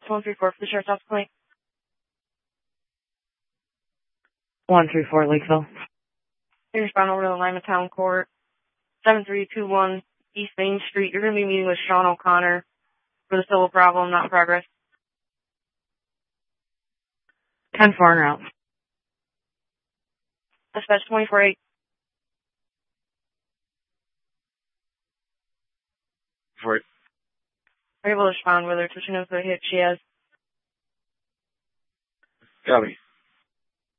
134 for the Sheriff's Office Point. 134 Lakeville. You respond over to the Lima Town Court, 7321 East Main Street. You're going to be meeting with Sean O'Connor for the civil problem, not progress. 10-4 en route. Dispatch 24-8. For it. Are you able to respond whether it's a hit she has? Copy.